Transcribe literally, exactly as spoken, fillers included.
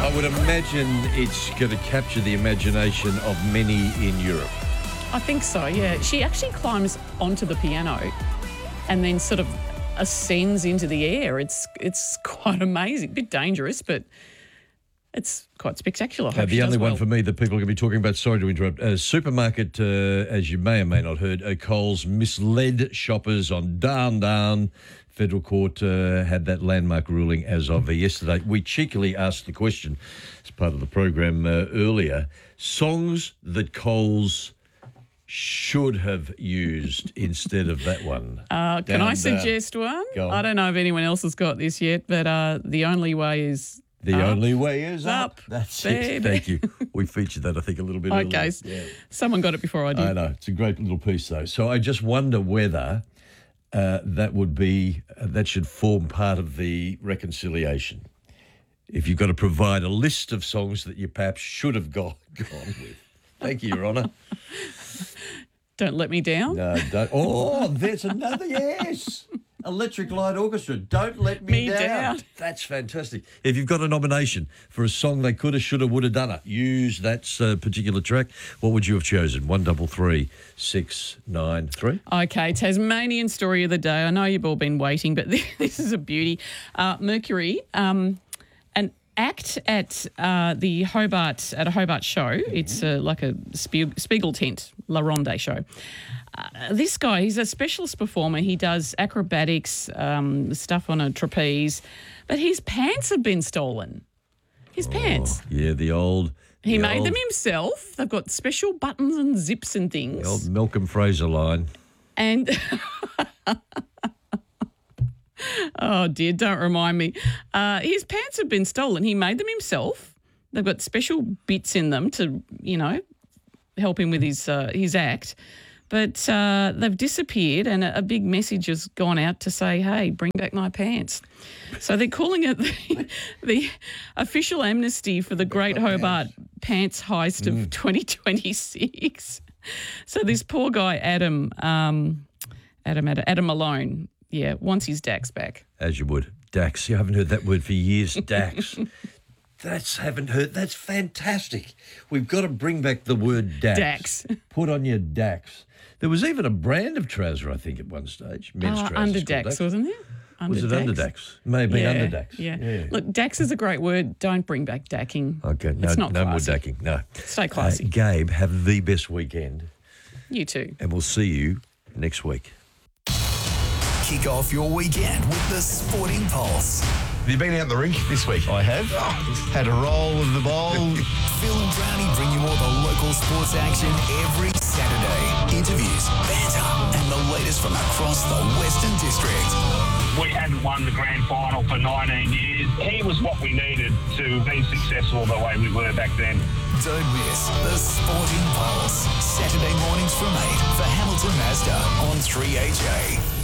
I would imagine it's going to capture the imagination of many in Europe. I think so, yeah. She actually climbs onto the piano and then sort of ascends into the air. It's it's quite amazing. A bit dangerous, but it's quite spectacular. I hope Uh, she the does only one well. for me that people are going to be talking about, sorry to interrupt, uh, supermarket, uh, as you may or may not heard, uh, Coles misled shoppers on Down Down. Federal Court uh, had that landmark ruling as of uh, yesterday. We cheekily asked the question as part of the program uh, earlier, songs that Coles should have used instead of that one. Uh, can Down, I Down. suggest one? Go on. I don't know if anyone else has got this yet, but uh, The Only Way is The up. only way is up. Up, That's baby. it. Thank you. We featured that, I think, a little bit Okay, earlier. s- Yeah. someone got it before I did. I know. It's a great little piece, though. So I just wonder whether uh, that would be, uh, that should form part of the reconciliation. If you've got to provide a list of songs that you perhaps should have gone, gone with. Thank you, Your Honour. Don't Let Me Down. No, don't. Oh, there's another yes. Electric Light Orchestra, Don't Let Me, Me down. Down. That's fantastic. If you've got a nomination for a song they could have, should have, would have done it, use that uh, particular track. What would you have chosen? One double three six nine three. Okay, Tasmanian story of the day. I know you've all been waiting, but this is a beauty. Uh, Mercury, um, an act at uh, the Hobart, at a Hobart show. It's uh, like a Spie- Spiegel tent, La Ronde show. Uh, this guy, he's a specialist performer. He does acrobatics, um, stuff on a trapeze, but his pants have been stolen. His pants. Yeah, the old. He the made old, them himself. They've got special buttons and zips and things. The old Malcolm Fraser line. And oh dear, don't remind me. Uh, his pants have been stolen. He made them himself. They've got special bits in them to, you know, help him with his uh, his act. But uh, they've disappeared, and a, a big message has gone out to say, "Hey, bring back my pants." So they're calling it the, the official amnesty for the Great Hobart Pants Heist of Mm. twenty twenty-six. So this poor guy, Adam, um, Adam, Adam, Adam Malone, yeah, wants his Dax back. As you would. Dax. You haven't heard that word for years. Dax. That's haven't heard. That's fantastic. We've got to bring back the word Dax. Dax. Put on your Dax. There was even a brand of trouser, I think, at one stage. Men's Uh, trousers. under called Dax, wasn't it? Under Was it under Dax? May have been yeah, under Dax. Yeah. Yeah. Look, Dax is a great word. Don't bring back dacking. Okay, no, it's not no more classy. dacking. No. Stay classy. Uh, Gabe, have the best weekend, You too. and we'll see you next week. Kick off your weekend with the Sporting Pulse. Have you been out in the rink this week? I have. Had a roll with the ball. Phil and Brownie bring you all the local sports action every Saturday. Interviews, banter, and the latest from across the Western District. We hadn't won the grand final for nineteen years. He was what we needed to be successful the way we were back then. Don't miss the Sporting Pulse. Saturday mornings from eight for Hamilton Mazda on three H A.